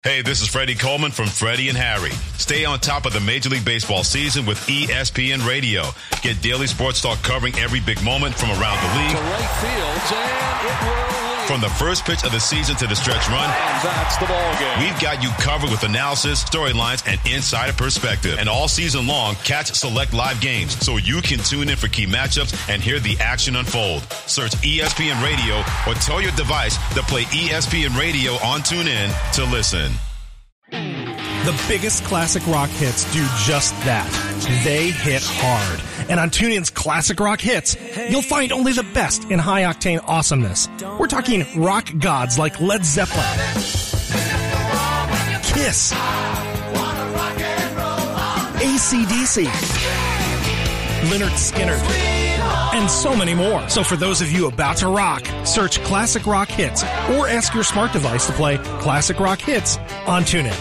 Hey, this is Freddie Coleman from Freddie and Harry. Stay on top of the Major League Baseball season with ESPN Radio. Get daily sports talk covering every big moment from around the league. To right field, and it will lead. From the first pitch of the season to the stretch run. And that's the ball game. We've got you covered with analysis, storylines, and insider perspective. And all season long, catch select live games so you can tune in for key matchups and hear the action unfold. Search ESPN Radio or tell your device to play ESPN Radio on TuneIn to listen. The biggest classic rock hits do just that. They hit hard. And on TuneIn's Classic Rock Hits, you'll find only the best in high-octane awesomeness. We're talking rock gods like Led Zeppelin, Kiss, AC/DC, Lynyrd Skynyrd, and so many more. So for those of you about to rock, search Classic Rock Hits or ask your smart device to play Classic Rock Hits on TuneIn.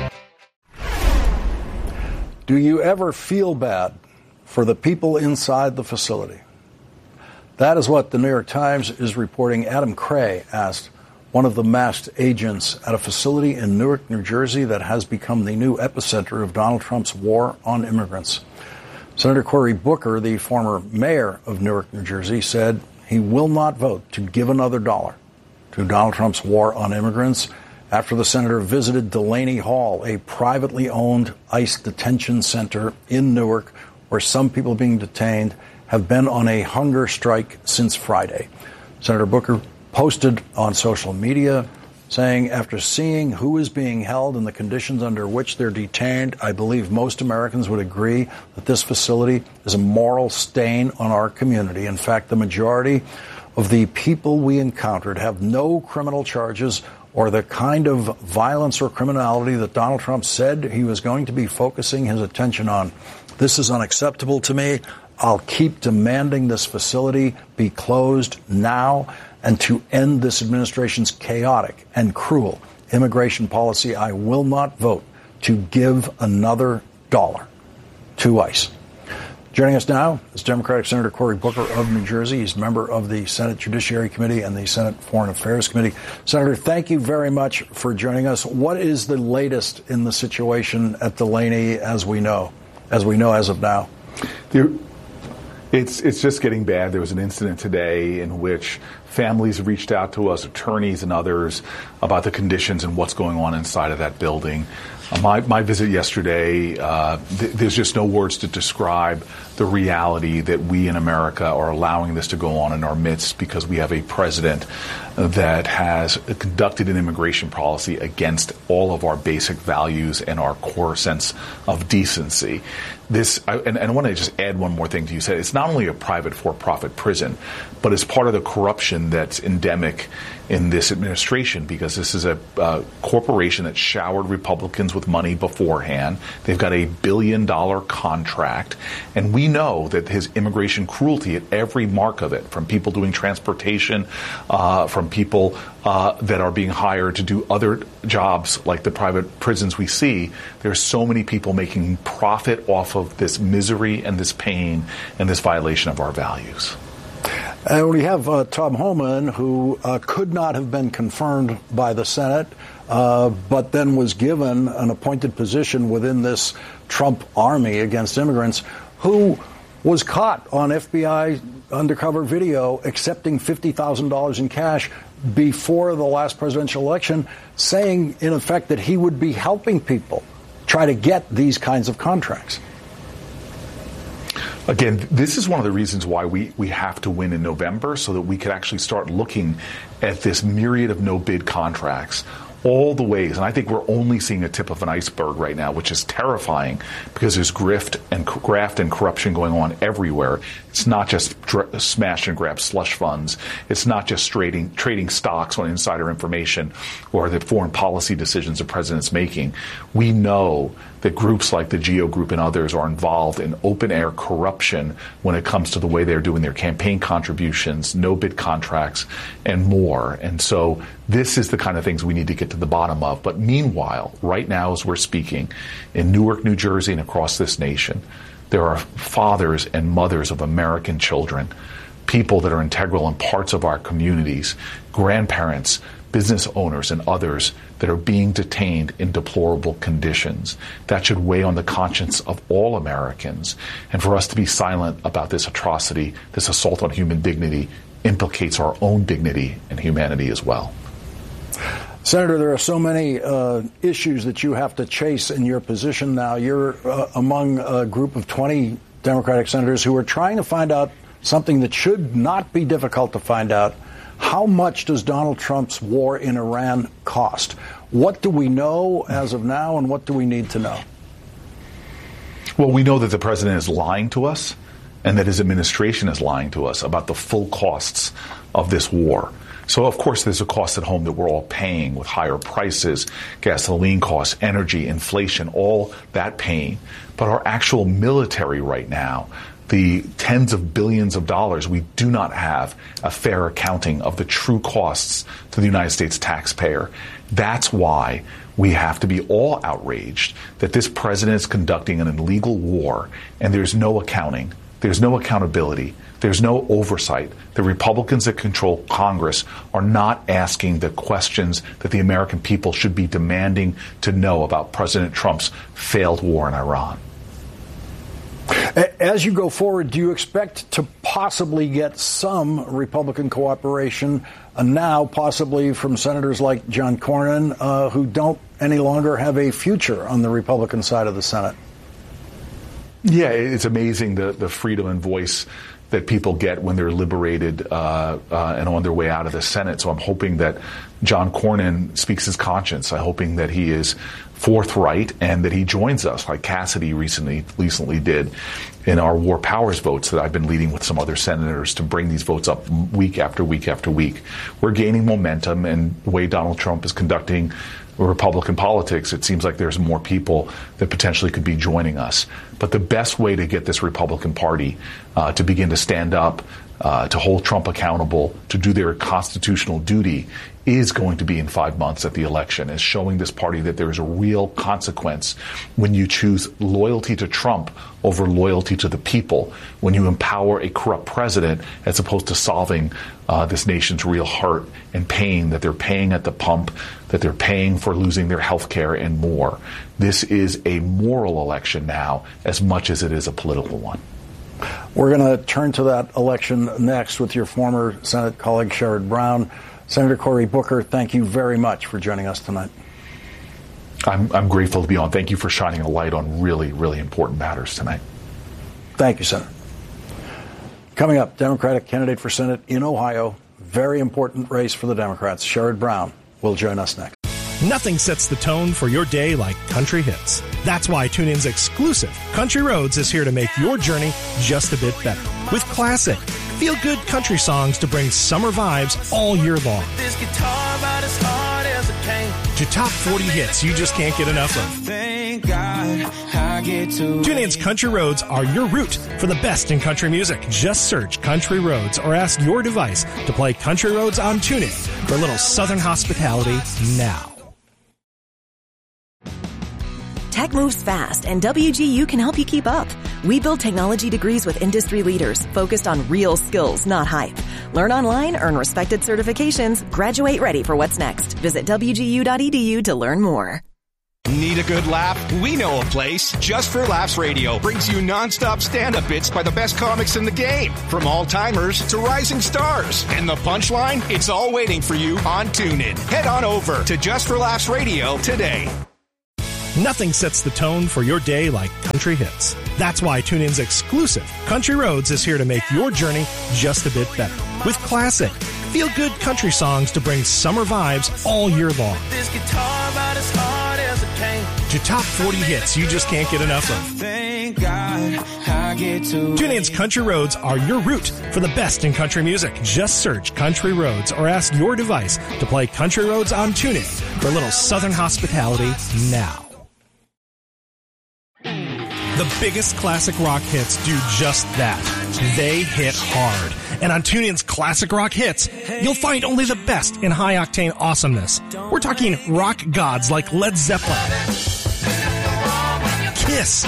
Do you ever feel bad for the people inside the facility? That is what the New York Times is reporting. Adam Cray asked one of the masked agents at a facility in Newark, New Jersey that has become the new epicenter of Donald Trump's war on immigrants. Senator Cory Booker, the former mayor of Newark, New Jersey, said he will not vote to give another dollar to Donald Trump's war on immigrants after the senator visited Delaney Hall, a privately owned ICE detention center in Newark, where some people being detained have been on a hunger strike since Friday. Senator Booker posted on social media saying, after seeing who is being held and the conditions under which they're detained, I believe most Americans would agree that this facility is a moral stain on our community. In fact, the majority of the people we encountered have no criminal charges or the kind of violence or criminality that Donald Trump said he was going to be focusing his attention on. This is unacceptable to me. I'll keep demanding this facility be closed now, and to end this administration's chaotic and cruel immigration policy, I will not vote to give another dollar to ICE. Joining us now is Democratic Senator Cory Booker of New Jersey. He's a member of the Senate Judiciary Committee and the Senate Foreign Affairs Committee. Senator, thank you very much for joining us. What is the latest in the situation at Delaney as we know as of now? It's just getting bad. There was an incident today in which families reached out to us, attorneys and others, about the conditions and what's going on inside of that building. My visit yesterday, there's just no words to describe the reality that we in America are allowing this to go on in our midst because we have a president that has conducted an immigration policy against all of our basic values and our core sense of decency. And I want to just add one more thing to you said. It's not only a private for-profit prison, but it's part of the corruption that's endemic in this administration, because this is a corporation that showered Republicans with money beforehand. They've got $1 billion contract, and we know that his immigration cruelty at every mark of it, from people doing transportation, from people that are being hired to do other jobs like the private prisons we see, there's so many people making profit off of this misery and this pain and this violation of our values. We have Tom Homan, who could not have been confirmed by the Senate, but then was given an appointed position within this Trump army against immigrants, who was caught on FBI undercover video accepting $50,000 in cash before the last presidential election, saying, in effect, that he would be helping people try to get these kinds of contracts. Again, this is one of the reasons why we have to win in November, so that we could actually start looking at this myriad of no-bid contracts, all the ways. And I think we're only seeing a tip of an iceberg right now, which is terrifying because there's graft and corruption going on everywhere. It's not just smash and grab slush funds. It's not just trading stocks on insider information or the foreign policy decisions the president's making. We know that groups like the GEO Group and others are involved in open-air corruption when it comes to the way they're doing their campaign contributions, no-bid contracts, and more. And so this is the kind of things we need to get to the bottom of. But meanwhile, right now as we're speaking, in Newark, New Jersey, and across this nation, there are fathers and mothers of American children, people that are integral in parts of our communities, grandparents business owners and others that are being detained in deplorable conditions. That should weigh on the conscience of all Americans. And for us to be silent about this atrocity, this assault on human dignity, implicates our own dignity and humanity as well. Senator, there are so many issues that you have to chase in your position now. You're among a group of 20 Democratic senators who are trying to find out something that should not be difficult to find out. How much does Donald Trump's war in Iran cost? What do we know as of now, and what do we need to know? Well, we know that the president is lying to us and that his administration is lying to us about the full costs of this war. So, of course, there's a cost at home that we're all paying with higher prices, gasoline costs, energy, inflation, all that pain. But our actual military right now, the tens of billions of dollars, we do not have a fair accounting of the true costs to the United States taxpayer. That's why we have to be all outraged that this president is conducting an illegal war and there's no accounting, there's no accountability, there's no oversight. The Republicans that control Congress are not asking the questions that the American people should be demanding to know about President Trump's failed war in Iran. As you go forward, do you expect to possibly get some Republican cooperation now, possibly from senators like John Cornyn, who don't any longer have a future on the Republican side of the Senate? Yeah, it's amazing the freedom and voice that people get when they're liberated and on their way out of the Senate. So I'm hoping that John Cornyn speaks his conscience. I'm hoping that he is forthright and that he joins us, like Cassidy recently did in our war powers votes that I've been leading with some other senators to bring these votes up week after week after week. We're gaining momentum, and the way Donald Trump is conducting Republican politics, it seems like there's more people that potentially could be joining us. But the best way to get this Republican Party to begin to stand up, to hold Trump accountable, to do their constitutional duty is going to be in 5 months at the election, is showing this party that there is a real consequence when you choose loyalty to Trump over loyalty to the people, when you empower a corrupt president as opposed to solving this nation's real hurt and pain that they're paying at the pump, that they're paying for losing their health care and more. This is a moral election now as much as it is a political one. We're going to turn to that election next with your former Senate colleague, Sherrod Brown. Senator Cory Booker, thank you very much for joining us tonight. I'm grateful to be on. Thank you for shining a light on really, really important matters tonight. Thank you, Senator. Coming up, Democratic candidate for Senate in Ohio. Very important race for the Democrats. Sherrod Brown will join us next. Nothing sets the tone for your day like country hits. That's why TuneIn's exclusive Country Roads is here to make your journey just a bit better. With classic, feel-good country songs to bring summer vibes all year long. This guitar about as hard as it came. To top 40 hits you just can't get enough of. Thank God I get to. TuneIn's Country Roads are your route for the best in country music. Just search Country Roads or ask your device to play Country Roads on TuneIn for a little Southern hospitality now. Tech moves fast, and WGU can help you keep up. We build technology degrees with industry leaders focused on real skills, not hype. Learn online, earn respected certifications, graduate ready for what's next. Visit WGU.edu to learn more. Need a good laugh? We know a place. Just for Laughs Radio brings you nonstop stand-up bits by the best comics in the game, from all-timers to rising stars. And the punchline? It's all waiting for you on TuneIn. Head on over to Just for Laughs Radio today. Nothing sets the tone for your day like country hits. That's why TuneIn's exclusive Country Roads is here to make your journey just a bit better. With classic, feel-good country songs to bring summer vibes all year long. This guitar about as hard as it came. To top 40 hits you just can't get enough of. Thank God I get to. TuneIn's Country Roads are your route for the best in country music. Just search Country Roads or ask your device to play Country Roads on TuneIn for a little Southern hospitality now. The biggest classic rock hits do just that. They hit hard. And on TuneIn's Classic Rock Hits, you'll find only the best in high-octane awesomeness. We're talking rock gods like Led Zeppelin, Kiss,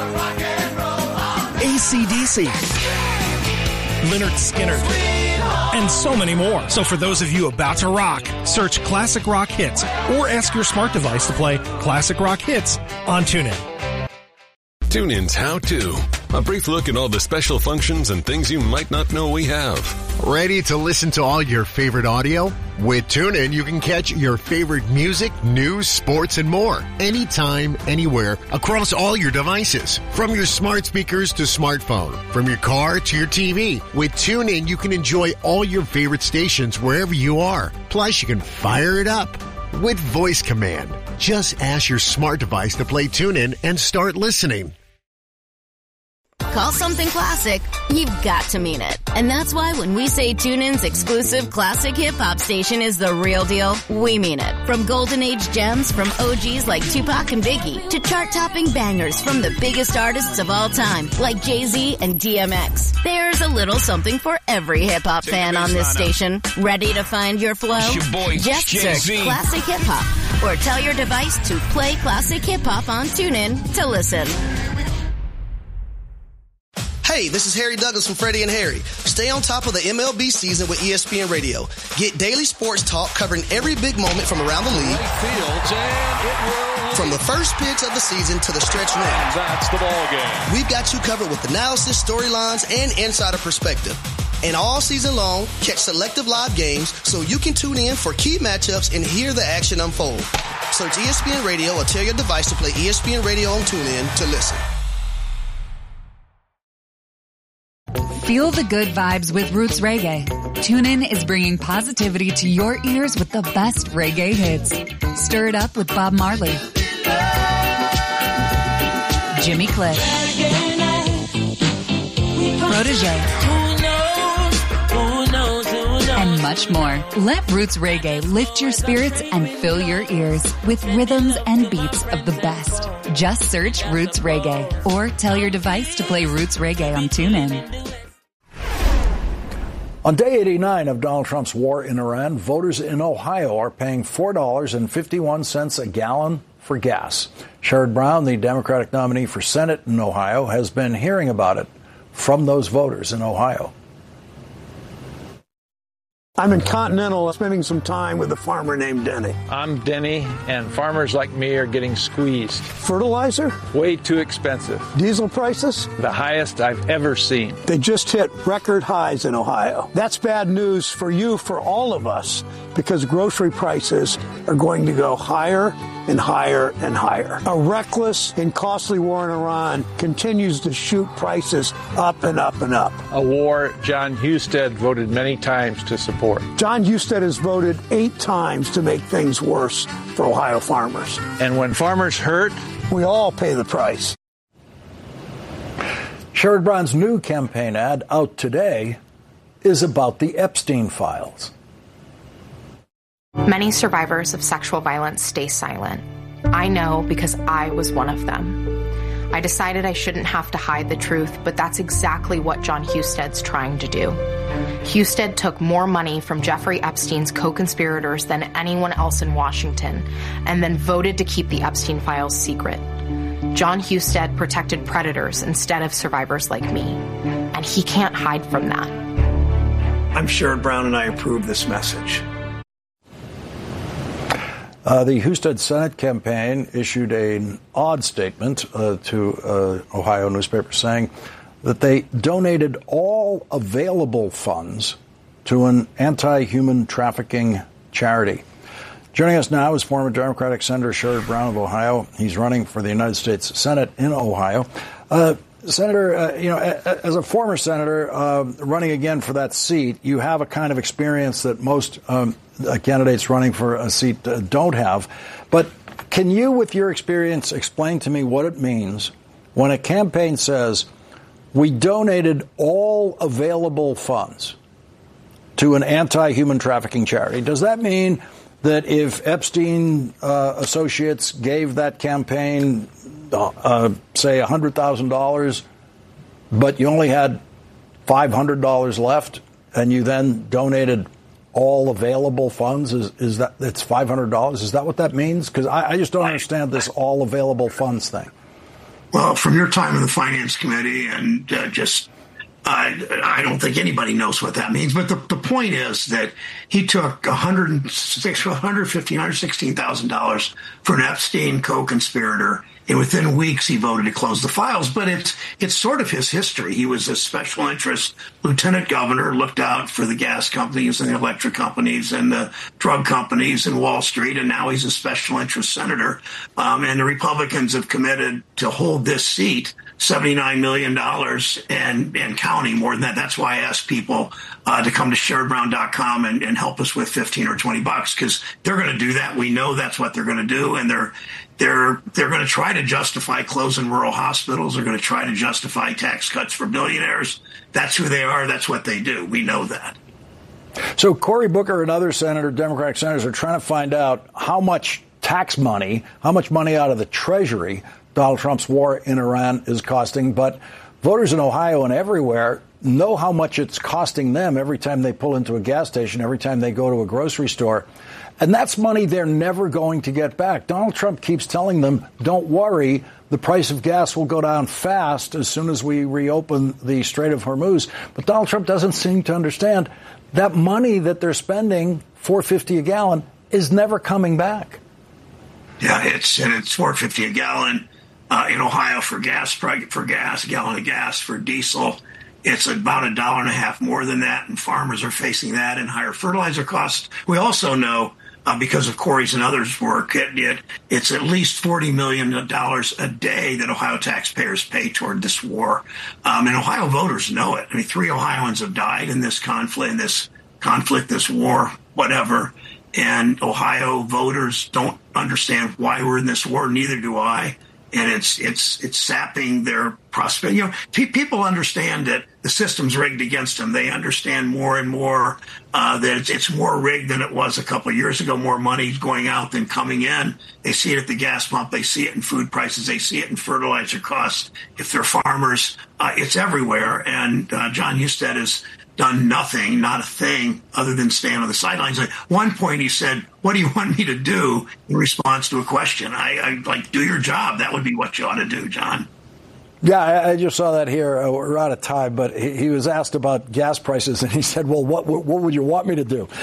AC/DC, Lynyrd Skynyrd, and so many more. So for those of you about to rock, search Classic Rock Hits or ask your smart device to play Classic Rock Hits on TuneIn. TuneIn's How To. A brief look at all the special functions and things you might not know we have. Ready to listen to all your favorite audio? With TuneIn, you can catch your favorite music, news, sports, and more. Anytime, anywhere, across all your devices. From your smart speakers to smartphone. From your car to your TV. With TuneIn, you can enjoy all your favorite stations wherever you are. Plus, you can fire it up with voice command. Just ask your smart device to play TuneIn and start listening. Call something classic, you've got to mean it. And that's why when we say TuneIn's exclusive classic hip-hop station is the real deal, we mean it. From golden age gems from OGs like Tupac and Biggie to chart-topping bangers from the biggest artists of all time like Jay-Z and DMX. There's a little something for every hip-hop fan on this station. Ready to find your flow? Just search Classic Hip-Hop or tell your device to play Classic Hip-Hop on TuneIn to listen. Hey, this is Harry Douglas from Freddie and Harry. Stay on top of the MLB season with ESPN Radio. Get daily sports talk covering every big moment from around the league. From the first pitch of the season to the stretch run. That's the ball game. We've got you covered with analysis, storylines, and insider perspective. And all season long, catch selective live games so you can tune in for key matchups and hear the action unfold. Search ESPN Radio or tell your device to play ESPN Radio on TuneIn to listen. Feel the good vibes with Roots Reggae. TuneIn is bringing positivity to your ears with the best reggae hits. Stir it up with Bob Marley, Jimmy Cliff, Protégé, and much more. Let Roots Reggae lift your spirits and fill your ears with rhythms and beats of the best. Just search Roots Reggae or tell your device to play Roots Reggae on TuneIn. On day 89 of Donald Trump's war in Iran, voters in Ohio are paying $4.51 a gallon for gas. Sherrod Brown, the Democratic nominee for Senate in Ohio, has been hearing about it from those voters in Ohio. I'm in Continental spending some time with a farmer named Denny. I'm Denny, and farmers like me are getting squeezed. Fertilizer? Way too expensive. Diesel prices? The highest I've ever seen. They just hit record highs in Ohio. That's bad news for you, for all of us, because grocery prices are going to go higher and higher and higher. A reckless and costly war in Iran continues to shoot prices up and up and up. A war John Husted voted many times to support. John Husted has voted 8 times to make things worse for Ohio farmers. And when farmers hurt, we all pay the price. Sherrod Brown's new campaign ad out today is about the Epstein files. Many survivors of sexual violence stay silent. I know because I was one of them. I decided I shouldn't have to hide the truth, but that's exactly what John Husted's trying to do. Husted took more money from Jeffrey Epstein's co-conspirators than anyone else in Washington, and then voted to keep the Epstein files secret. John Husted protected predators instead of survivors like me, and he can't hide from that. I'm Sherrod Brown, and I approve this message. The Husted Senate campaign issued an odd statement to Ohio newspapers saying that they donated all available funds to an anti-human trafficking charity. Joining us now is former Democratic Senator Sherrod Brown of Ohio. He's running for the United States Senate in Ohio. Senator, as a former senator running again for that seat, you have a kind of experience that most candidates running for a seat don't have. But can you, with your experience, explain to me what it means when a campaign says, we donated all available funds to an anti-human trafficking charity? Does that mean that if Epstein associates gave that campaign say $100,000, but you only had $500 left, and you then donated all available funds? Is that it's $500? Is that what that means? Because I just don't understand this all available funds thing. Well, from your time in the Finance Committee and just I don't think anybody knows what that means. But the point is that he took $116,000 for an Epstein co-conspirator. And within weeks, he voted to close the files. But it's sort of his history. He was a special interest lieutenant governor, looked out for the gas companies and the electric companies and the drug companies and Wall Street. And now he's a special interest senator. And the Republicans have committed to hold this seat, $79 million and counting, more than that. That's why I ask people to come to SherrodBrown.com and help us with $15 or $20 because they're going to do that. We know that's what they're going to do. And they're going to try to justify closing rural hospitals. They're going to try to justify tax cuts for billionaires. That's who they are. That's what they do. We know that. So Cory Booker and other Democratic senators are trying to find out how much tax money, how much money out of the Treasury Donald Trump's war in Iran is costing. But voters in Ohio and everywhere know how much it's costing them every time they pull into a gas station, every time they go to a grocery store. And that's money they're never going to get back. Donald Trump keeps telling them, don't worry, the price of gas will go down fast as soon as we reopen the Strait of Hormuz. But Donald Trump doesn't seem to understand that money that they're spending, $4.50 a gallon, is never coming back. Yeah, it's $4.50 a gallon in Ohio for gas, a gallon of gas. For diesel, it's about $1.50 more than that, and farmers are facing that and higher fertilizer costs. We also know, because of Cory's and others' work, it's at least $40 million a day that Ohio taxpayers pay toward this war. And Ohio voters know it. I mean, 3 Ohioans have died in this conflict, this war, whatever. And Ohio voters don't understand why we're in this war. Neither do I. And it's sapping their prosperity. You know, people understand that the system's rigged against them. They understand more and more that it's more rigged than it was a couple of years ago. More money going out than coming in. They see it at the gas pump. They see it in food prices. They see it in fertilizer costs. If they're farmers, it's everywhere. And John Husted has done nothing, not a thing, other than stand on the sidelines. At one point he said, what do you want me to do, in response to a question? I like, do your job. That would be what you ought to do, John. Yeah, I just saw that here. We're out of time, but he was asked about gas prices, and he said, well, what would you want me to do?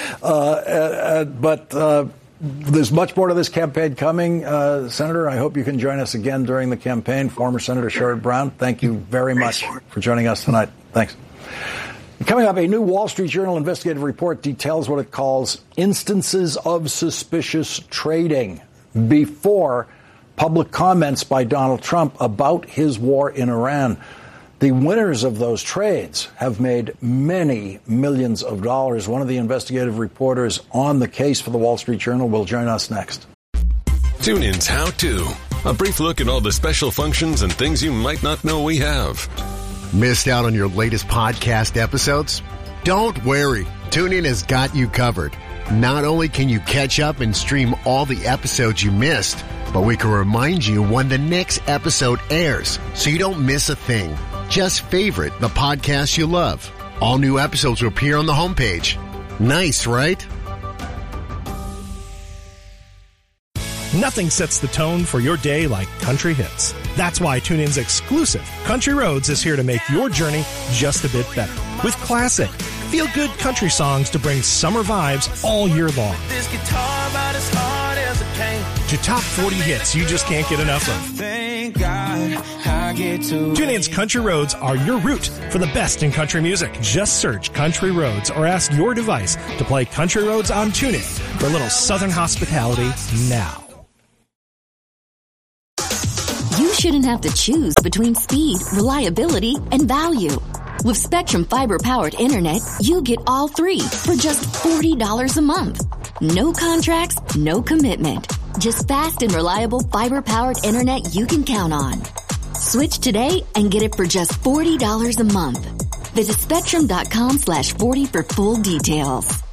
But there's much more to this campaign coming, Senator. I hope you can join us again during the campaign. Former Senator Sherrod Brown, thank you very much for joining us tonight. Thanks. Coming up, a new Wall Street Journal investigative report details what it calls instances of suspicious trading before public comments by Donald Trump about his war in Iran. The winners of those trades have made many millions of dollars. One of the investigative reporters on the case for the Wall Street Journal will join us next. TuneIn's How To. A brief look at all the special functions and things you might not know we have. Missed out on your latest podcast episodes? Don't worry. TuneIn has got you covered. Not only can you catch up and stream all the episodes you missed, but we can remind you when the next episode airs so you don't miss a thing. Just favorite the podcast you love. All new episodes will appear on the homepage. Nice, right? Nothing sets the tone for your day like country hits. That's why TuneIn's exclusive Country Roads is here to make your journey just a bit better. With classic, feel-good country songs to bring summer vibes all year long. This guitar about as hard as a cane. To top 40 hits you just can't get enough of. Thank God I get to. TuneIn's Country Roads are your route for the best in country music. Just search Country Roads or ask your device to play Country Roads on TuneIn for a little Southern hospitality now. You shouldn't have to choose between speed, reliability, and value. With Spectrum Fiber-powered internet, you get all three for just $40 a month. No contracts, no commitment. Just fast and reliable fiber-powered internet you can count on. Switch today and get it for just $40 a month. Visit Spectrum.com/40 for full details.